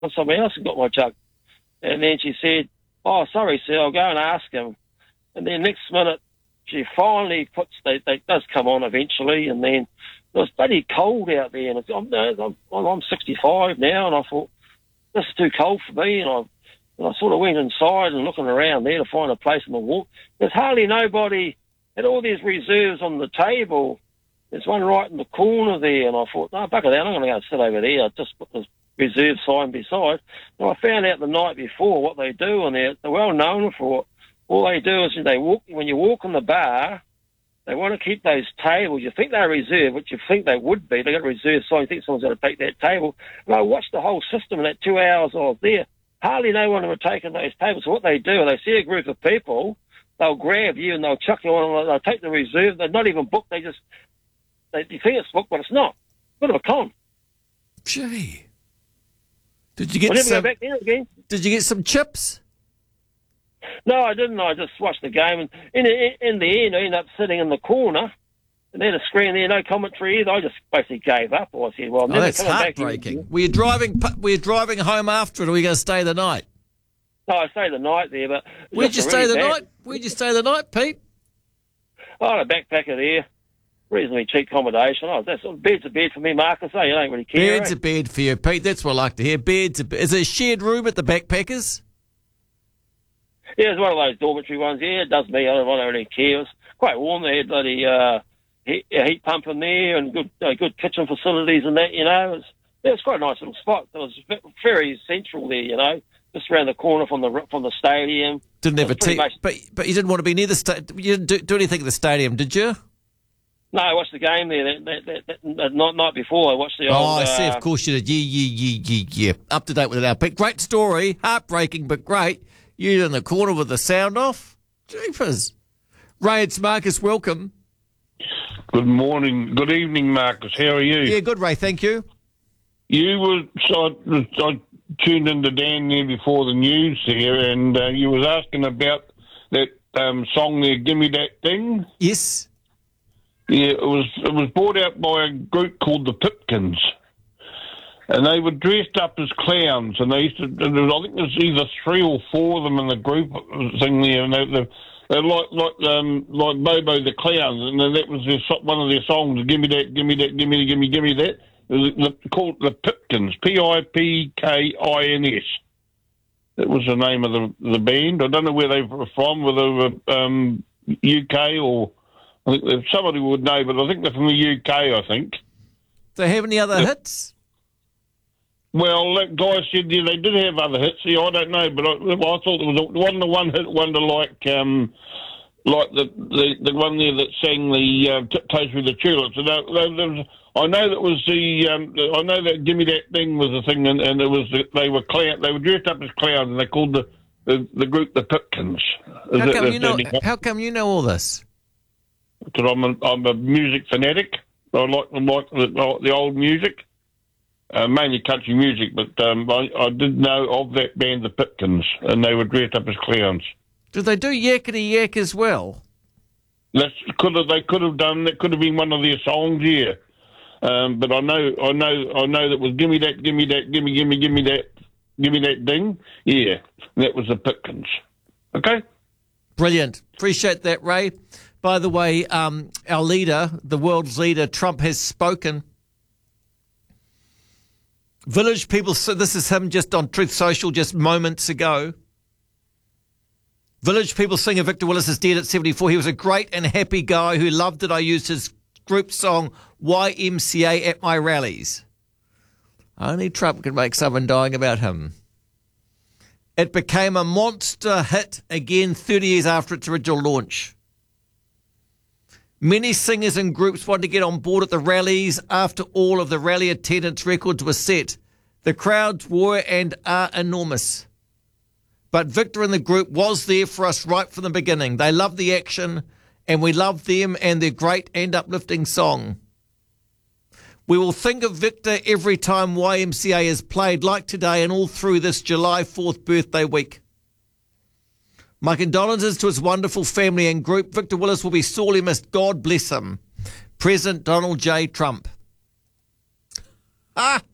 somebody else has got my jug. And then she said, oh, sorry, sir, I'll go and ask him. And then next minute, she finally they does come on eventually, and then it was bloody cold out there, and I'm 65 now, and I thought, this is too cold for me, and I sort of went inside and looking around there to find a place in the walk. There's hardly nobody, had all these reserves on the table. There's one right in the corner there, and I thought, no, bucket that, I'm going to go sit over there. I just put the reserve sign beside. And I found out the night before what they do, and they're well known for it. All they do is when you walk on the bar, they want to keep those tables. You think they're reserved, which you think they would be. They got a reserve sign. You think someone's going to take that table. And I watched the whole system in that 2 hours I was there. Hardly no one ever taken those tables. So what they do, they see a group of people, they'll grab you and they'll chuck you on. They'll take the reserve. They're not even booked. You think it's booked, but it's not. Bit of a con. Gee. Did you get go back there again. Did you get some chips? No, I didn't. I just watched the game, and in the end, I ended up sitting in the corner, and then a screen there, no commentary either. I just basically gave up. I said, "Well, I'm never that's coming heartbreaking." back here. Were you driving home after it, or were you going to stay the night? No, I stayed the night there, but Where'd you stay the night? Where'd you stay the night, Pete? I had a backpacker there, reasonably cheap accommodation. That's bed's a bed for me, Marcus. You don't really care. Bed's a bed for you, Pete. That's what I like to hear. Is it a shared room at the backpackers? Yeah, it's one of those dormitory ones. Yeah, it does me. I don't really care. It's quite warm. They had bloody heat pump in there and good kitchen facilities and that, It's quite a nice little spot. It was very central there, just around the corner from the stadium. Didn't have a tea, but you didn't want to be near the stadium. You didn't do anything at the stadium, did you? No, I watched the game there that night before. I watched the old... Oh, I see. Of course you did. Yeah. Up to date with it now. But great story. Heartbreaking, but great. You in the corner with the sound off? Jeepers. Ray, it's Marcus. Welcome. Good morning. Good evening, Marcus. How are you? Yeah, good, Ray. Thank you. I tuned into Dan there before the news here, and you was asking about that song there, Gimme That Thing. Yes. Yeah, it was brought out by a group called the Pipkins. And they were dressed up as clowns, and they used to. I think there's either 3 or 4 of them in the group thing there, and they're like Bobo the Clown, and that was one of their songs. Gimme that, gimme that, gimme that. It was called the Pipkins, Pipkins. That was the name of the band. I don't know where they were from, whether they were UK or I think somebody would know, but I think they're from the UK. I think. Do they have any other hits? Well, that guy said they did have other hits. Yeah, I don't know, but I thought it wasn't a one-hit wonder like the one there that sang the Tiptoe Through the Tulips. I know that was I know that Gimme That Thing was the thing, and it was they were dressed up as clowns, and they called the group the Pipkins. How come you know all this? Because I'm a music fanatic. I like the old music. Mainly country music, but I did know of that band, the Pipkins, and they were dressed up as clowns. Did they do Yakety Yak as well? They could have done. That could have been one of their songs, yeah. But I know that was gimme that, gimme that ding. Yeah, that was the Pipkins. Okay. Brilliant. Appreciate that, Ray. By the way, our leader, the world's leader, Trump, has spoken. Village people, so this is him just on Truth Social just moments ago. Village people singer Victor Willis is dead at 74. He was a great and happy guy who loved it. I used his group song YMCA at my rallies. Only Trump can make someone dying about him. It became a monster hit again 30 years after its original launch. Many singers and groups wanted to get on board at the rallies after all of the rally attendance records were set. The crowds were and are enormous. But Victor and the group was there for us right from the beginning. They loved the action, and we loved them and their great and uplifting song. We will think of Victor every time YMCA is played, like today and all through this July 4th birthday week. My condolences to his wonderful family and group. Victor Willis will be sorely missed. God bless him. President Donald J. Trump. Ah!